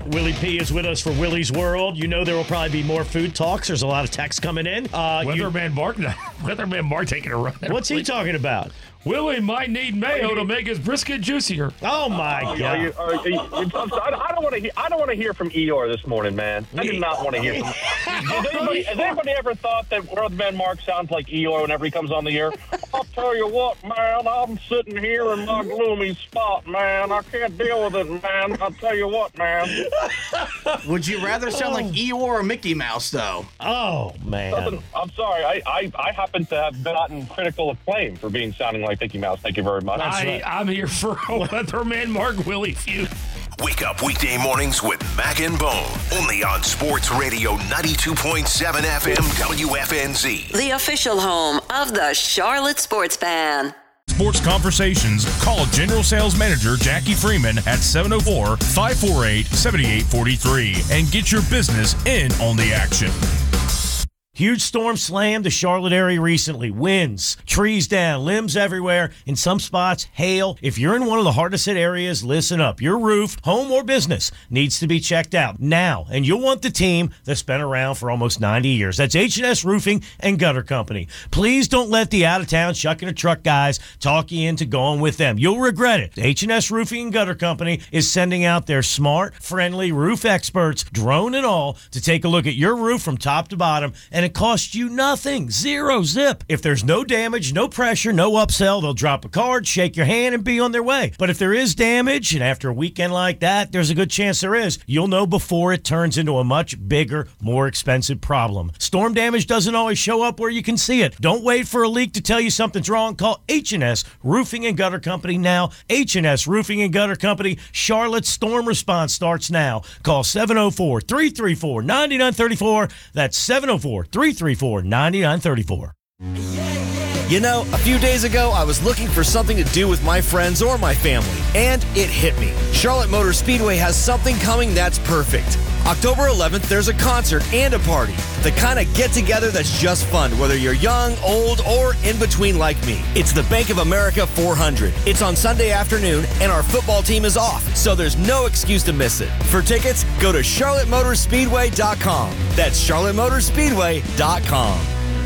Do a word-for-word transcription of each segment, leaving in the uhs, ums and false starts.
Willie P is with us for Willie's World. You know there will probably be more food talks. There's a lot of texts coming in. Uh, Weatherman you, Mark, Weatherman Mark taking a run. What's he talking about? Willie might need mayo to make his brisket juicier. Oh my uh, God! Are you, are you, I don't want to. I don't want to hear from Eeyore this morning, man. I do not want to hear from. Has anybody, has anybody ever thought that Weatherman Mark sounds like Eeyore whenever he comes on the air? I'll tell you what, man. I'm sitting here in my gloomy spot, man. I can't deal with it, man. I'll tell you what, man. Would you rather sound like Eeyore or Mickey Mouse, though? Oh man! Listen, I'm sorry. I, I I happen to have gotten critical acclaim for being sounding like Mickey Mouse. Thank you very much. I, right. I'm here for a Weatherman Mark Willie feud. Wake up weekday mornings with Mac and Bone. Only on Sports Radio ninety-two point seven F M W F N Z. The official home of the Charlotte Sports Fan. Sports Conversations. Call General Sales Manager Jackie Freeman at seven oh four, five four eight, seven eight four three and get your business in on the action. Huge storm slammed the Charlotte area recently. Winds, trees down, limbs everywhere. In some spots, hail. If you're in one of the hardest hit areas, listen up. Your roof, home or business, needs to be checked out now. And you'll want the team that's been around for almost ninety years. That's H and S Roofing and Gutter Company. Please don't let the out-of-town shucking a truck guys talk you into going with them. You'll regret it. H and S Roofing and Gutter Company is sending out their smart, friendly roof experts, drone and all, to take a look at your roof from top to bottom, and it costs you nothing. Zero zip. If there's no damage, no pressure, no upsell, they'll drop a card, shake your hand, and be on their way. But if there is damage, and after a weekend like that, there's a good chance there is, you'll know before it turns into a much bigger, more expensive problem. Storm damage doesn't always show up where you can see it. Don't wait for a leak to tell you something's wrong. Call H and S Roofing and Gutter Company now. H and S Roofing and Gutter Company. Charlotte's storm response starts now. Call seven oh four, three three four, nine nine three four. That's seven oh four, three three four, nine nine three four. You know, a few days ago, I was looking for something to do with my friends or my family, and it hit me. Charlotte Motor Speedway has something coming that's perfect. October eleventh, there's a concert and a party. The kind of get-together that's just fun, whether you're young, old, or in between like me. It's the Bank of America four hundred. It's on Sunday afternoon, and our football team is off, so there's no excuse to miss it. For tickets, go to charlotte motor speedway dot com. That's charlotte motor speedway dot com.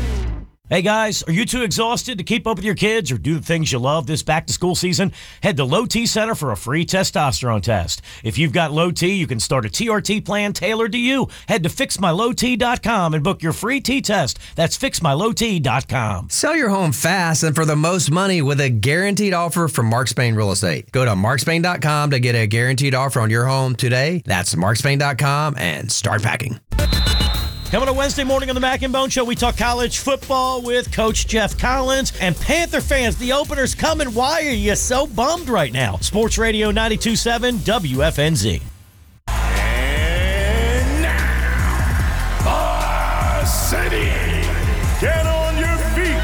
Hey guys, are you too exhausted to keep up with your kids or do the things you love this back-to-school season? Head to Low T Center for a free testosterone test. If you've got low T, you can start a T R T plan tailored to you. Head to fix my low t dot com and book your free T test. That's fix my low t dot com. Sell your home fast and for the most money with a guaranteed offer from Mark Spain Real Estate. Go to mark spain dot com to get a guaranteed offer on your home today. That's mark spain dot com and start packing. Coming on Wednesday morning on the Mac and Bone Show, we talk college football with Coach Jeff Collins. And Panther fans, the opener's coming. Why are you so bummed right now? Sports Radio ninety-two point seven W F N Z. And now, the city. Get on your feet.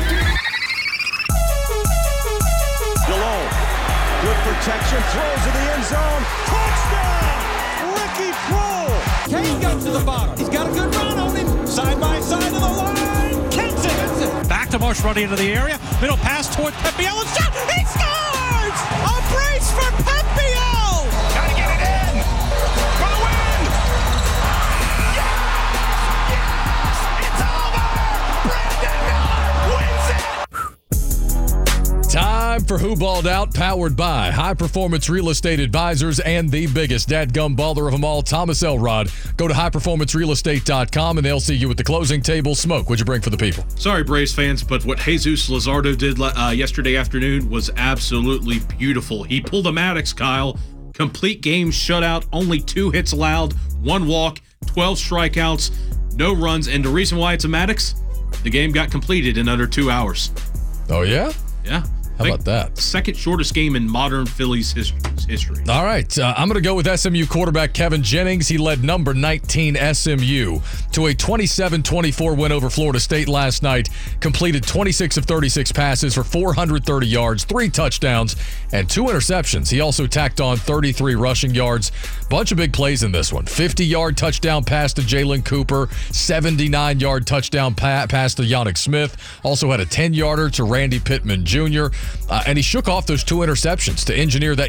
Delone, good protection, throws in the end zone. Touchdown! Ricky Proehl. Kane got to the bottom. He's got a good run on him. Side by side of the line. Kenton. Back to Marsh running into the area. Middle pass toward Pepiel. And shot. He scores! A brace for Pepiel. Gotta get it in. For the win. Yes! Yes! It's over. Brandon Miller wins it. Time for Who Balled Out, powered by High Performance Real Estate Advisors and the biggest dadgum baller of them all, Thomas Elrod. Go to high performance real estate dot com and they'll see you at the closing table. Smoke, what'd you bring for the people? Sorry, Braves fans, but what Jesus Luzardo did uh, yesterday afternoon was absolutely beautiful. He pulled a Maddox, Kyle. Complete game shutout, only two hits allowed, one walk, twelve strikeouts, no runs. And the reason why it's a Maddox, the game got completed in under two hours. Oh, yeah? Yeah. How about that? Second shortest game in modern Phillies his- history. All right. Uh, I'm going to go with S M U quarterback Kevin Jennings. He led number nineteen S M U to a twenty-seven twenty-four win over Florida State last night. Completed twenty-six of thirty-six passes for four hundred thirty yards, three touchdowns, and two interceptions. He also tacked on thirty-three rushing yards. Bunch of big plays in this one. fifty-yard touchdown pass to Jalen Cooper. seventy-nine-yard touchdown pa- pass to Yannick Smith. Also had a ten-yarder to Randy Pittman Junior Uh, and he shook off those two interceptions to engineer that